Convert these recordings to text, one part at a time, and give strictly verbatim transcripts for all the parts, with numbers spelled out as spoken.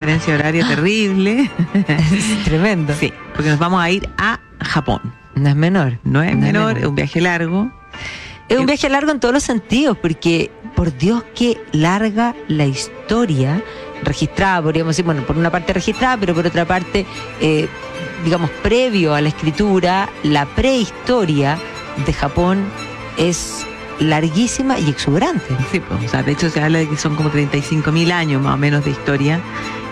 diferencia horaria terrible. Es tremendo. Sí, porque nos vamos a ir a Japón. No es menor. No es No es menor, menor. es un viaje largo. Es un viaje largo en todos los sentidos, porque por Dios que larga la historia registrada, podríamos decir, bueno, por una parte registrada, pero por otra parte, eh, digamos, previo a la escritura, la prehistoria de Japón es larguísima y exuberante. Sí, pues, o sea, de hecho se habla de que son como treinta y cinco mil años más o menos de historia,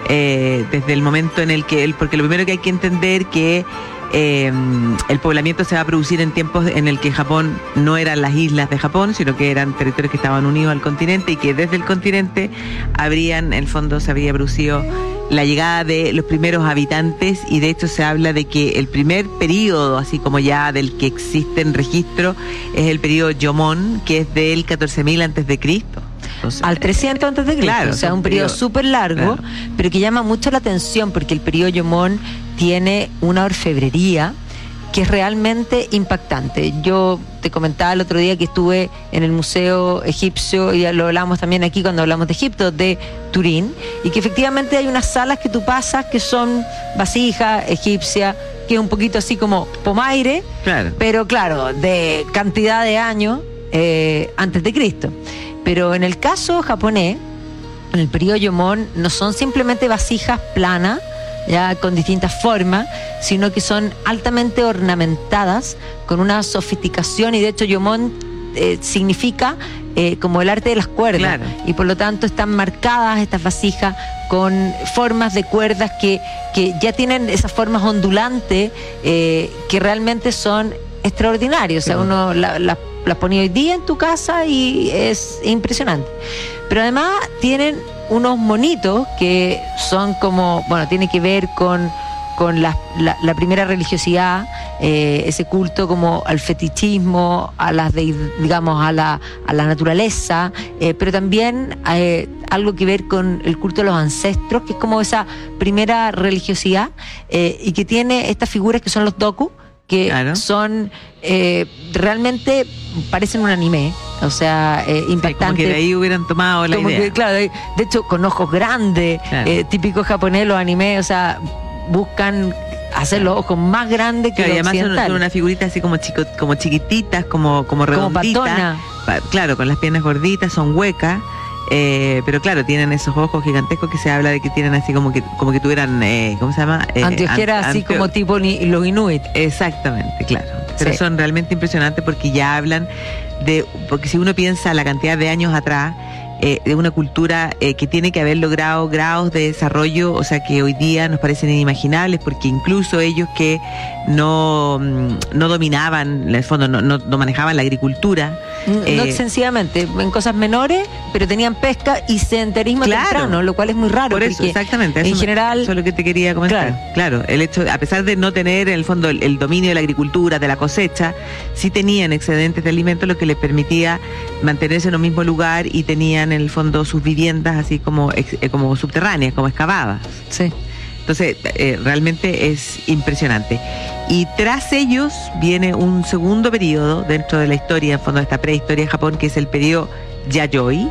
eh, desde el momento en el que, el, porque lo primero que hay que entender que eh, el poblamiento se va a producir en tiempos en el que Japón no eran las islas de Japón, sino que eran territorios que estaban unidos al continente y que desde el continente habrían, en el fondo se habría producido la llegada de los primeros habitantes, y de hecho se habla de que el primer periodo, así como ya del que existe en registro, es el periodo Yomon, que es del catorce mil antes de Cristo. Entonces, al trescientos antes de Cristo, claro, o sea, un un periodo periodo- súper largo, claro. pero que llama mucho la atención porque el periodo Yomón tiene una orfebrería que es realmente impactante. Yo te comentaba el otro día que estuve en el Museo Egipcio, y ya lo hablamos también aquí cuando hablamos de Egipto, de Turín, y que efectivamente hay unas salas que tú pasas que son vasijas egipcias, que es un poquito así como pomaire, Claro. pero claro, de cantidad de años eh, antes de Cristo. Pero en el caso japonés, en el periodo Yomón, no son simplemente vasijas planas, ya con distintas formas, sino que son altamente ornamentadas con una sofisticación, y de hecho Yomón eh, significa eh, como el arte de las cuerdas, Claro. y por lo tanto están marcadas estas vasijas con formas de cuerdas que, que ya tienen esas formas ondulantes eh, que realmente son extraordinarias. O sea, Sí. uno la- la- las pone hoy día en tu casa y es impresionante. Pero además tienen unos monitos que son como, bueno, tiene que ver con, con la, la, la primera religiosidad, eh, ese culto como al fetichismo, a las de, digamos, a la, a la naturaleza, eh, pero también eh, algo que ver con el culto a los ancestros, que es como esa primera religiosidad, eh, y que tiene estas figuras que son los doku, que Claro. son eh, realmente parecen un anime, o sea, eh, Sí, como impactante. que de ahí hubieran tomado la Como idea. que, claro, de, de hecho, con ojos grandes, Claro. eh, típico japonés, los animes, o sea, buscan hacer los ojos más grandes que Claro, y los además son, occidentales. son unas figuritas así como chico, como chiquititas, como, como Como redonditas. patona. Pa- claro, con las piernas gorditas, son huecas. Eh, pero claro, tienen esos ojos gigantescos que se habla de que tienen así como que como que tuvieran, eh, ¿cómo se llama? Eh, Anteojeras an- así anteo- como tipo ni, los inuit. Exactamente, claro. Pero Sí. son realmente impresionantes porque ya hablan de, porque si uno piensa la cantidad de años atrás, eh, de una cultura eh, que tiene que haber logrado grados de desarrollo, o sea, que hoy día nos parecen inimaginables, porque incluso ellos que no, mm, no dominaban, en el fondo no, no, no manejaban la agricultura. No eh, sencillamente, en cosas menores, pero tenían pesca y sedentarismo Claro. temprano, lo cual es muy raro. Por eso, porque exactamente. en eso me- general- Eso es lo que te quería comentar. Claro. Claro, el hecho, a pesar de no tener en el fondo el, el dominio de la agricultura, de la cosecha, sí tenían excedentes de alimentos, lo que les permitía mantenerse en un mismo lugar, y tenían en el fondo sus viviendas así como, ex- eh, como subterráneas, como excavadas. Sí. Entonces, eh, realmente es impresionante. Y tras ellos viene un segundo periodo dentro de la historia, en fondo de esta prehistoria de Japón, que es el periodo Yayoi,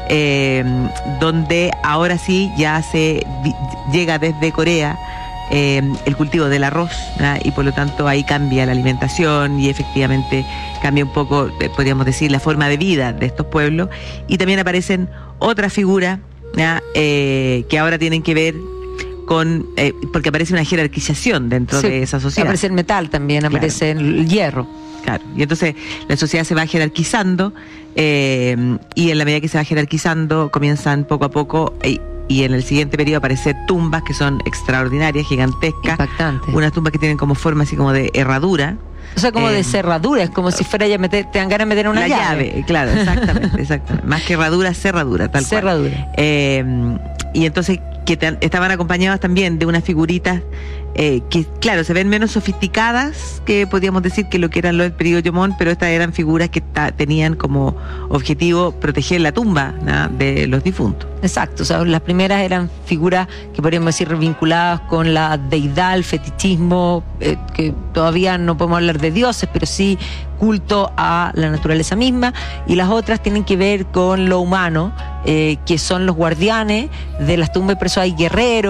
eh, donde ahora sí ya se vi- llega desde Corea eh, el cultivo del arroz, ¿ya? Y por lo tanto ahí cambia la alimentación y efectivamente cambia un poco, eh, podríamos decir, la forma de vida de estos pueblos. Y también aparecen otras figuras, ¿ya? Eh, que ahora tienen que ver con, eh, porque aparece una jerarquización dentro Sí. de esa sociedad. Aparece el metal también, Claro. aparece el hierro. Claro, y entonces la sociedad se va jerarquizando, eh, y en la medida que se va jerarquizando comienzan poco a poco, y, y en el siguiente periodo a aparecer tumbas que son extraordinarias, gigantescas, Impactante. unas tumbas que tienen como forma así como de herradura. O sea, como eh, de cerradura, es como si fuera ya meter, te dan ganas de meter una la llave. llave. Claro, exactamente, exactamente. Más que herradura, cerradura, tal cual. Cerradura. Eh, y entonces que te- estaban acompañados también de unas figuritas eh, que, claro, se ven menos sofisticadas que podríamos decir que lo que eran los del periodo Yomón, pero estas eran figuras que ta- tenían como objetivo proteger la tumba, ¿no?, de los difuntos. Exacto, o sea, las primeras eran figuras que podríamos decir vinculadas con la deidad, el fetichismo, eh, que todavía no podemos hablar de dioses, pero sí culto a la naturaleza misma, y las otras tienen que ver con lo humano, eh, que son los guardianes de las tumbas, por eso hay guerreros.